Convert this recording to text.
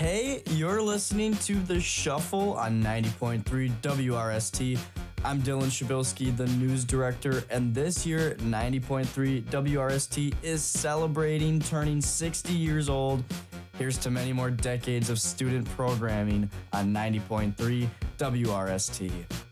Hey, you're listening to The Shuffle on 90.3 WRST. I'm Dylan Shabilsky, the news director, and this year, 90.3 WRST is celebrating turning 60 years old. Here's to many more decades of student programming on 90.3 WRST.